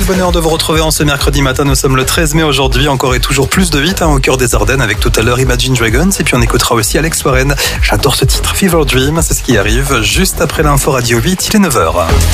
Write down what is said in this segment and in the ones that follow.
quel bonheur de vous retrouver en ce mercredi matin. Nous sommes le 13 mai aujourd'hui, encore et toujours plus de 8 au cœur des Ardennes avec tout à l'heure Imagine Dragons. Et puis on écoutera aussi Alex Warren. J'adore ce titre, Fever Dream. C'est ce qui arrive juste après l'info Radio 8, il est 9h.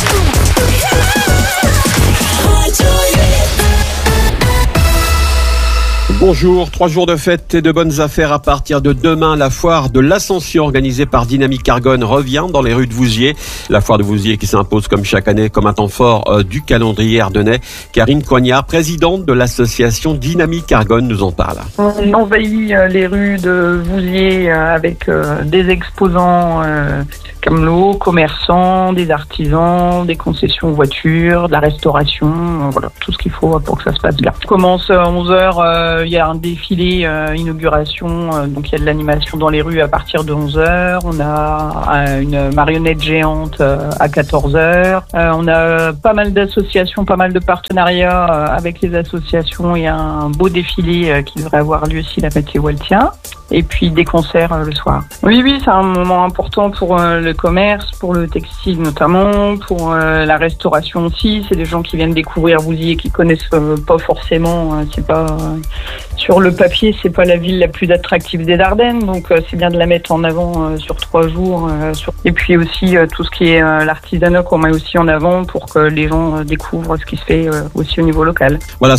Bonjour, 3 jours de fête et de bonnes affaires à partir de demain. La foire de l'Ascension organisée par Dynamique Argonne revient dans les rues de Vouziers. La foire de Vouziers qui s'impose comme chaque année comme un temps fort du calendrier ardennais. Karine Coignard, présidente de l'association Dynamique Argonne, nous en parle. On envahit les rues de Vouziers avec des exposants camelots, commerçants, des artisans, des concessions voitures, de la restauration, voilà, tout ce qu'il faut pour que ça se passe bien. On commence à 11h, il y a un défilé inauguration, donc il y a de l'animation dans les rues à partir de 11h. On a une marionnette géante à 14h. On a pas mal d'associations, pas mal de partenariats avec les associations. Il y a un beau défilé qui devrait avoir lieu si la météo elle tient. Et puis des concerts le soir. Oui, c'est un moment important pour le commerce, pour le textile notamment, pour la restauration aussi. C'est des gens qui viennent découvrir Vouziers, qui connaissent pas forcément. C'est pas sur le papier, c'est pas la ville la plus attractive des Ardennes, donc c'est bien de la mettre en avant sur 3 jours. Et puis aussi tout ce qui est l'artisanat qu'on met aussi en avant pour que les gens découvrent ce qui se fait aussi au niveau local. Voilà,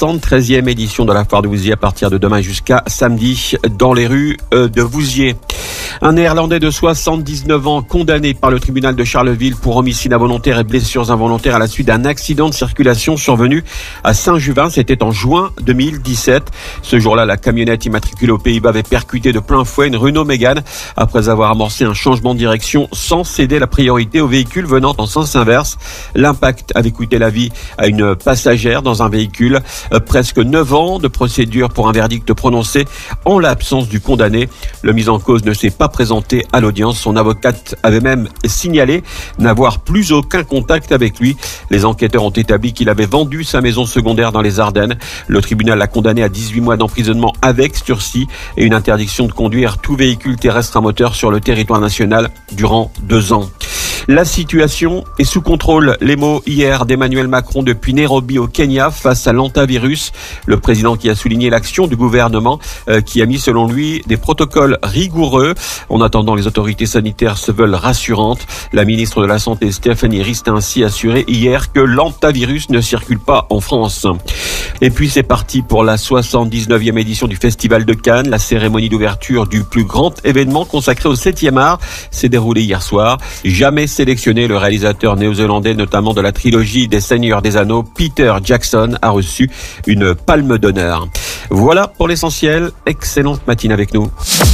73e édition de la foire de Vouziers à partir de demain jusqu'à samedi dans les rues de Vouziers. Un Néerlandais de 79 ans condamné par le tribunal de Charleville pour homicide involontaire et blessures involontaires à la suite d'un accident de circulation survenu à Saint-Juvin. C'était en juin 2017. Ce jour-là, la camionnette immatriculée aux Pays-Bas avait percuté de plein fouet une Renault Mégane après avoir amorcé un changement de direction sans céder la priorité aux véhicules venant en sens inverse. L'impact avait coûté la vie à une passagère dans un véhicule. Presque 9 ans de procédure pour un verdict prononcé en l'absence du condamné. Le mis en cause ne s'est pas présenté à l'audience. Son avocate avait même signalé n'avoir plus aucun contact avec lui. Les enquêteurs ont établi qu'il avait vendu sa maison secondaire dans les Ardennes. Le tribunal l'a condamné à 18 mois d'emprisonnement avec sursis et une interdiction de conduire tout véhicule terrestre à moteur sur le territoire national durant 2 ans. La situation est sous contrôle. Les mots hier d'Emmanuel Macron depuis Nairobi au Kenya face à l'hantavirus. Le président qui a souligné l'action du gouvernement qui a mis selon lui des protocoles rigoureux. En attendant, les autorités sanitaires se veulent rassurantes. La ministre de la Santé Stéphanie Rist a ainsi assuré hier que l'hantavirus ne circule pas en France. Et puis c'est parti pour la 79e édition du Festival de Cannes. La cérémonie d'ouverture du plus grand événement consacré au 7e art s'est déroulée hier soir. Jamais sélectionné, le réalisateur néo-zélandais notamment de la trilogie des Seigneurs des Anneaux, Peter Jackson, a reçu une palme d'honneur. Voilà pour l'essentiel. Excellente matinée avec nous.